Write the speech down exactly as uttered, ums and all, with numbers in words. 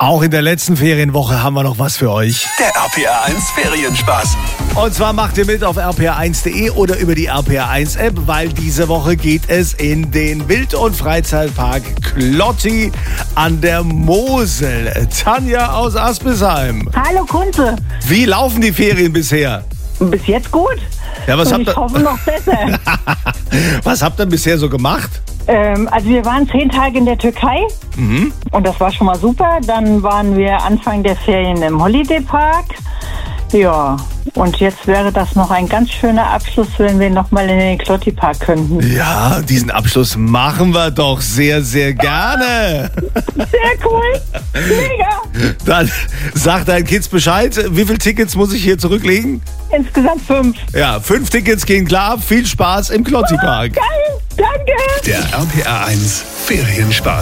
Auch in der letzten Ferienwoche haben wir noch was für euch. Der R P R eins Ferienspaß. Und zwar macht ihr mit auf r p r eins punkt de oder über die R P R eins App, weil diese Woche geht es in den Wild- und Freizeitpark Klotti an der Mosel. Tanja aus Aspisheim. Hallo Kunze. Wie laufen die Ferien bisher? Bis jetzt gut. Ja, was Und habt ich ihr, hoffe noch besser. was habt ihr bisher so gemacht? ähm, also wir waren zehn Tage in der Türkei Mhm. und das war schon mal super. Dann waren wir Anfang der Ferien im Holiday Park. Ja, und jetzt wäre das noch ein ganz schöner Abschluss, wenn wir nochmal in den Klotti Park könnten. Ja, diesen Abschluss machen wir doch sehr, sehr gerne. Sehr cool. Mega. Dann sag deinen Kids Bescheid. Wie viele Tickets muss ich hier zurücklegen? Insgesamt fünf. Ja, fünf Tickets gehen klar. Viel Spaß im Klotti Park. Geil. Danke. Der R P R eins Ferienspaß.